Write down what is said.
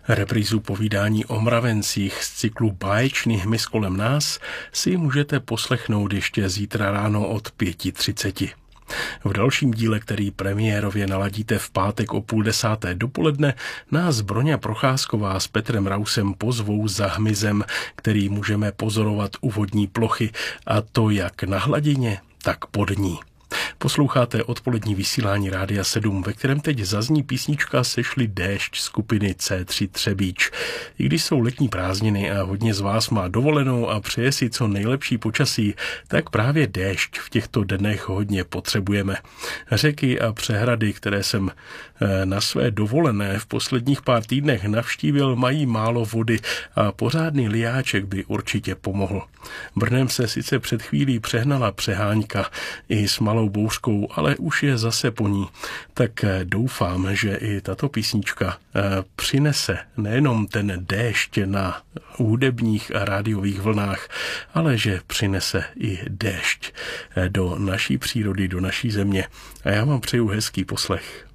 Reprízu povídání o mravencích z cyklu Báječný hmyz kolem nás si můžete poslechnout ještě zítra ráno od 5:30. V dalším díle, který premiérově naladíte v pátek o 9:30 dopoledne, nás Broňa Procházková s Petrem Rausem pozvou za hmyzem, který můžeme pozorovat u vodní plochy, a to jak na hladině, tak pod ní. Posloucháte odpolední vysílání Rádia 7, ve kterém teď zazní písnička Sešli déšť skupiny C3 Třebíč. I když jsou letní prázdniny a hodně z vás má dovolenou a přeje si co nejlepší počasí, tak právě déšť v těchto dnech hodně potřebujeme. Řeky a přehrady, které jsem na své dovolené v posledních pár týdnech navštívil, mají málo vody a pořádný liáček by určitě pomohl. Brnem se sice před chvílí přehnala přehánka i s malou bouřkou, ale už je zase po ní. Tak doufám, že i tato písnička přinese nejenom ten déšť na hudebních a rádiových vlnách, ale že přinese i déšť do naší přírody, do naší země. A já vám přeju hezký poslech.